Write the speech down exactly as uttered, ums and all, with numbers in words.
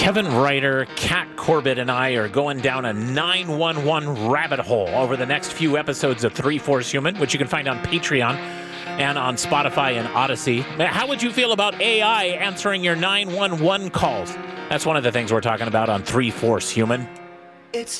Kevin Ryder, Kat Corbett, and I are going down a nine one one rabbit hole over the next few episodes of Three-Fourths Human, which you can find on Patreon and on Spotify and Odyssey. How would you feel about A I answering your nine one one calls? That's one of the things we're talking about on Three-Fourths Human. It's